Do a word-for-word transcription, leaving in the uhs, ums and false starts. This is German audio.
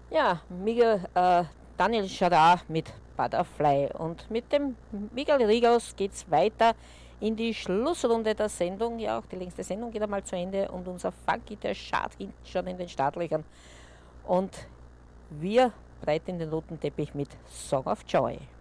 Ja, Miguel, äh, Daniel Schadar mit Butterfly. Und mit dem Miguel Rigos geht es weiter in die Schlussrunde der Sendung. Ja, auch die längste Sendung geht einmal zu Ende und unser Funky, der Schad hinten schon in den Startlöchern. Und wir breiten den roten Teppich mit Song of Joy.